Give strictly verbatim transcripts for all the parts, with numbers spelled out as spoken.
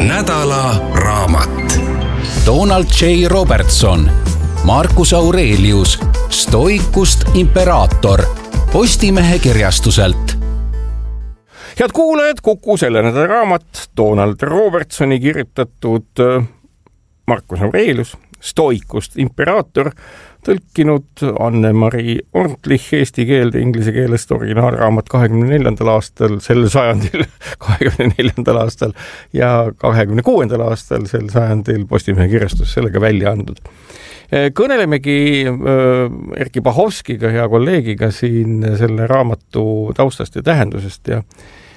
nädala raamat. Donald J. Robertson, Marcus Aurelius, Stoikust imperaator, Postimehe kirjastuselt. Head kuulajad, Kuku selle nädala raamat, Donald Robertsoni kirjutatud Marcus Aurelius, Stoikust imperaator, tõlkinud Anne-Mari Orntlich eesti keelde inglise keelest originaalraamat kahekümne neljandal aastal, sel sajandil kahekümne neljandal aastal ja kahekümne kuuendal aastal sel sajandil Postimehe kirjastus sellega välja andnud. Kõnelemegi Erki Bahovskiga, hea kolleegiga siin selle raamatu taustast ja tähendusest ja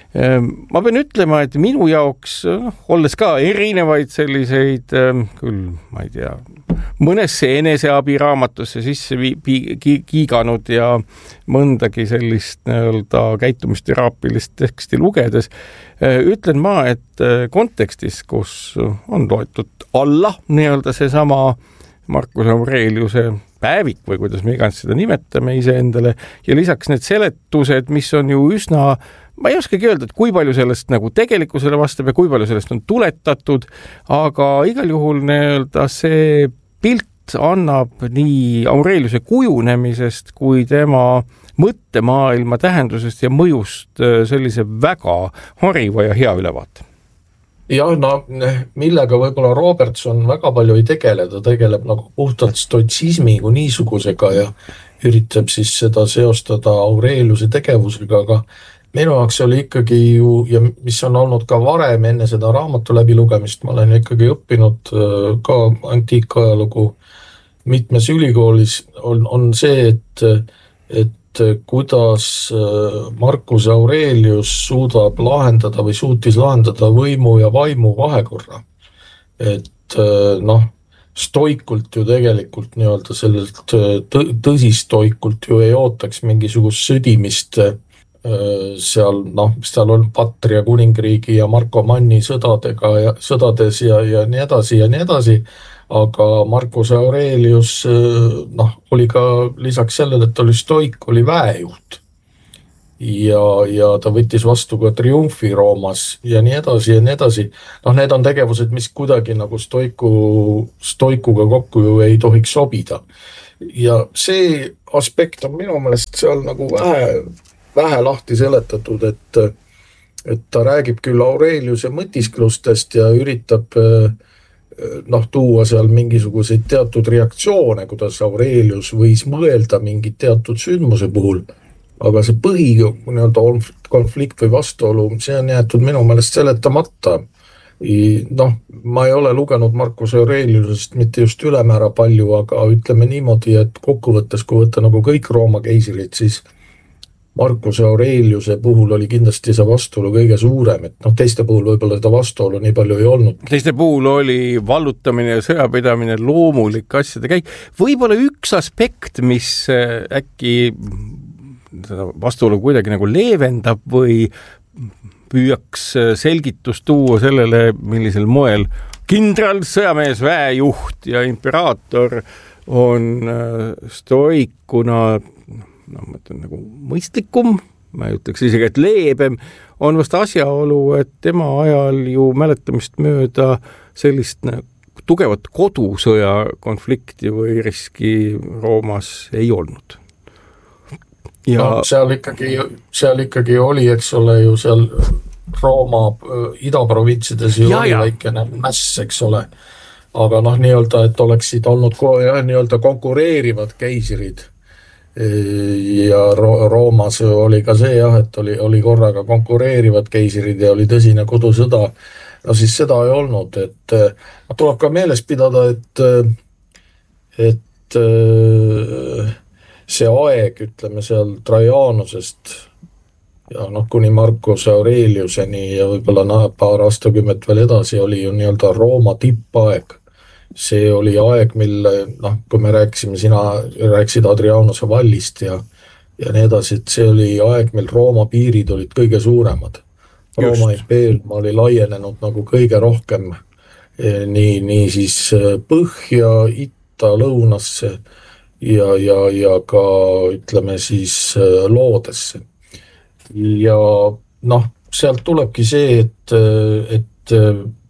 ma pean ütlema, et minu jaoks, olles ka erinevaid selliseid, küll, ma ei tea, mõnesse eneseabi raamatusse sisse kiiganud ja mõndagi sellist nii-öelda käitumisteraapilist teksti lugedes, ütlen ma, et kontekstis, kus on loetud alla nii-öelda see sama Marcus Aureliuse päevik või kuidas me iganes seda nimetame iseendale ja lisaks need seletused, mis on ju üsna, ma ei oskagi öelda, et kui palju sellest nagu tegelikkusele vastab ja kui palju sellest on tuletatud, aga igal juhul nii-öelda see pilt annab nii Aureliuse kujunemisest kui tema mõttemaailma tähendusest ja mõjust sellise väga hariva ja hea ülevaate. Jah, no millega võib-olla Robertson väga palju ei tegele, ta tegeleb nagu puhtalt stoitsismi kui niisugusega ja üritab siis seda seostada Aureliuse tegevusega, aga minu jaoks oli ikkagi ju, ja mis on olnud ka varem enne seda raamatu läbilugemist, ma olen ikkagi õppinud ka antiikajalugu mitmes ülikoolis, on, on see, et, et kuidas Marcus Aurelius suudab lahendada või suutis lahendada võimu ja vaimu vahekorra. Et noh, stoikult ju tegelikult nii-öelda sellelt tõsistoikult ju ei ootaks mingisugust sõdimist seal, noh, seal on Patria kuningriigi ja Marko Manni sõdadega ja sõdades ja, ja nii edasi ja nii edasi, aga Marcus Aurelius noh, oli ka lisaks sellele, et oli stoik, oli väejuht ja, ja ta võttis vastu ka triumfi Roomas ja nii edasi ja nii edasi. Noh, need on tegevused, mis kuidagi nagu stoiku, stoikuga kokku ju ei tohiks sobida. Ja see aspekt on minu meelest seal nagu vähe, vähe lahti seletatud, et, et ta räägib küll Aureliuse mõtisklustest ja üritab noh, tuua seal mingisuguseid teatud reaktsioone, kuidas Aurelius võis mõelda mingit teatud sündmuse puhul, aga see põhi nii-öelda konflikt või vastuolu, see on jäetud minu meelest seletamata. Noh, ma ei ole lugenud Marcus Aureliusest mitte just ülemäära palju, aga ütleme niimoodi, et kokkuvõttes, kui võtta nagu kõik Rooma keisrid, siis Marcus Aureliuse puhul oli kindlasti see vastuolu kõige suurem, et noh, teiste puhul võib-olla seda vastuolu nii palju ei olnud. Teiste puhul oli vallutamine ja sõjapidamine loomulik asjade käik. Võib-olla üks aspekt, mis äkki seda vastuolu kuidagi nagu leevendab või püüaks selgitust tuua sellele, millisel moel kindral, sõjamees, väejuht ja imperaator on stoikuna no ma ütlen nagu mõistlikum, ma ei ütleks isegi, et leebem, on vast asjaolu, et tema ajal ju mäletamist mööda sellist tugevat kodusõja konflikti või riski Roomas ei olnud. Ja no, seal, ikkagi, seal ikkagi oli, eks ole, ju seal Rooma idaprovintsides ju ja, oli ja. väikene mäss, eks ole. Aga noh, nii-öelda, et oleksid olnud nii-öelda konkureerivad keisirid. Ja Roomas oli ka see jah, et oli, oli korraga konkureerivad keisirid ja oli tõsine kodusõda. No siis seda ei olnud, et tuleb ka meeles pidada, et, et see aeg, ütleme seal Trajanusest ja noh, kuni Marcus Aureliuseni ja võib-olla paar aastakümmet veel edasi oli ju nii-öelda Rooma tippaeg. See oli aeg, mille, noh, kui me rääkisime, sina rääkisid Adrianuse vallist ja, ja nii edasi, et see oli aeg, mil Rooma piirid olid kõige suuremad. Rooma impeerium oli laienenud nagu kõige rohkem nii, nii siis põhja, itta, lõunasse ja, ja, ja ka, ütleme siis, loodesse. Ja noh, sealt tulebki see, et, et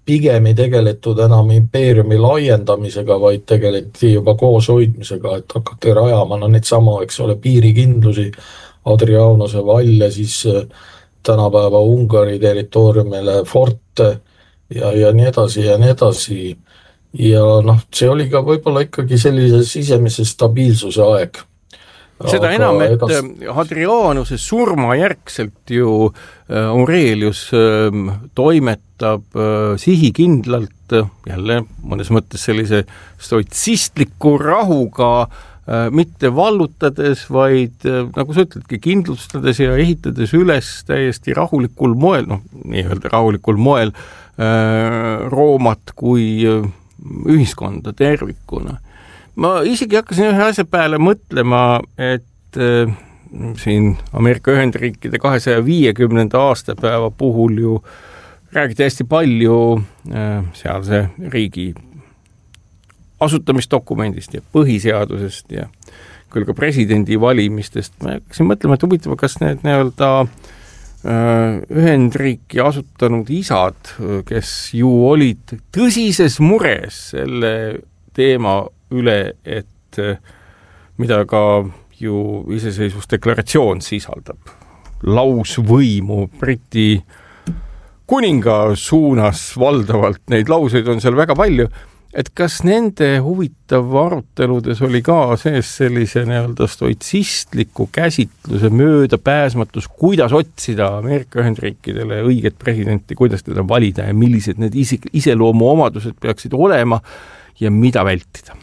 pigem ei tegeletud enam impeeriumi laiendamisega, vaid tegeleti juba koos hoidmisega, et hakati rajama no need sama, eks ole, piirikindlusi, Adrianuse valle, siis tänapäeva Ungari territooriumile forte ja, ja nii edasi ja nii edasi. Ja noh, see oli ka võib-olla ikkagi sellise sisemise stabiilsuse aeg. Seda aga enam, et edas... Hadrianuse surma järgselt ju Aurelius toimetab sihikindlalt, jälle mõnes mõttes sellise stoitsistliku rahuga, mitte vallutades, vaid nagu sa ütledki, kindlustades ja ehitades üles täiesti rahulikul moel, noh, nii-öelda rahulikul moel Roomat kui ühiskonda tervikuna. Ma isegi hakkasin ühe asja peale mõtlema, et äh, siin Ameerika Ühendriikide kahesaja viiekümnenda aastapäeva puhul ju räägiti hästi palju äh, sealse riigi asutamisdokumendist ja põhiseadusest ja küll ka presidendi valimistest. Ma hakkasin mõtlema, et huvitav, kas need nii-öelda äh, Ühendriiki asutanud isad, kes ju olid tõsises mures selle teema üle, et mida ka ju iseseisvusdeklaratsioon sisaldab. Lausvõimu Briti kuninga suunas valdavalt, neid lauseid on seal väga palju, et kas nende huvitav aruteludes oli ka sees sellise nii-öelda stoitsistliku käsitluse möödapääsmatus, kuidas otsida Ameerika Ühendriikidele õiget presidenti, kuidas teda valida ja millised need iseloomu omadused peaksid olema ja mida vältida?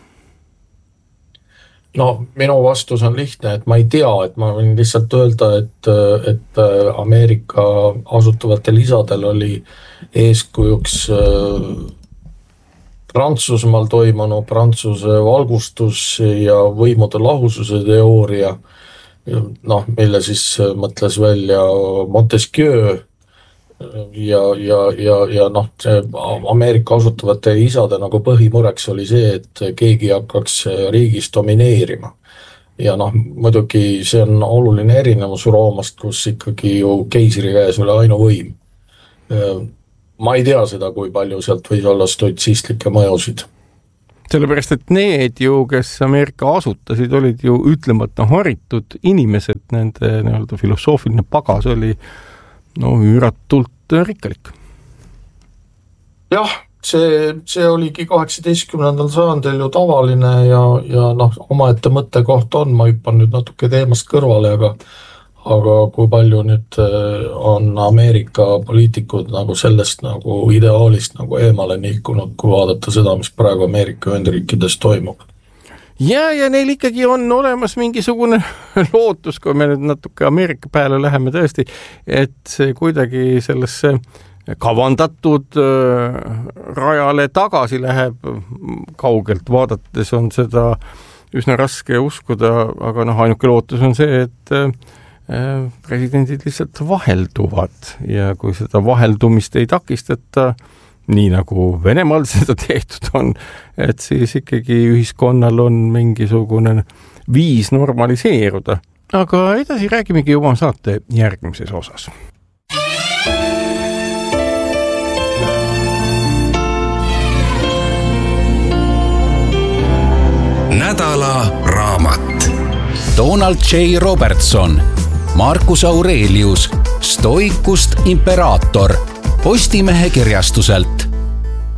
No minu vastus on lihtne, et ma ei tea, et ma võin lihtsalt öelda, et, et Ameerika asutavatel isadel oli eeskujuks Prantsusmaal toimunu Prantsuse valgustus ja võimude lahususe teooria, noh, mille siis mõtles välja Montesquieu ja, ja, ja, ja noh, Ameerika asutavate isade nagu põhimureks oli see, et keegi hakkaks riigis domineerima. Ja noh, muidugi see on oluline erinevus Roomast, kus ikkagi ju keisri käes oli ainuvõim. Ma ei tea seda, kui palju sealt võis olla stoitsistlikke mõjusid. Sellepärast, et need ju, kes Ameerika asutasid, olid ju ütlemata haritud inimesed, nende nii-öelda filosoofiline pagas oli no, üüratult rikkalik. Jah, see, see oligi kaheksateistkümnendal sajandil ju tavaline ja, ja noh, omaette mõttekoht on, ma hüppan nüüd natuke teemast kõrvale, aga aga kui palju nüüd on Ameerika poliitikud nagu sellest nagu ideaalist nagu eemale nihkunud, kui vaadata seda, mis praegu Ameerika Ühendriikides toimub. Ja, ja neil ikkagi on olemas mingisugune lootus, kui me nüüd natuke Ameerika peale läheme tõesti, et see kuidagi sellesse kavandatud rajale tagasi läheb, kaugelt vaadates on seda üsna raske uskuda, aga noh, ainuke lootus on see, et presidendid lihtsalt vahelduvad ja kui seda vaheldumist ei takistata, nii nagu Venemaal seda tehtud on, et siis ikkagi ühiskonnal on mingisugune viis normaliseeruda. Aga edasi räägimegi juba saate järgmises osas. Nädala raamat. Donald J. Robertson, Marcus Aurelius, Stoikust imperaator, Postimehe kirjastuselt.